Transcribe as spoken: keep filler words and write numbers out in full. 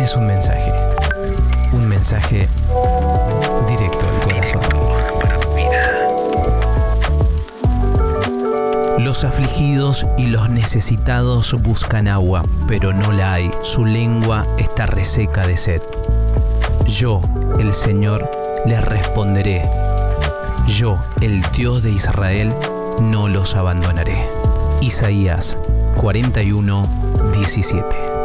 tenés un mensaje. Un mensaje directo al corazón. Los afligidos y los necesitados buscan agua, pero no la hay. Su lengua está reseca de sed. Yo, el Señor, les responderé. Yo, el Dios de Israel, no los abandonaré. Isaías cuarenta y uno, diecisiete.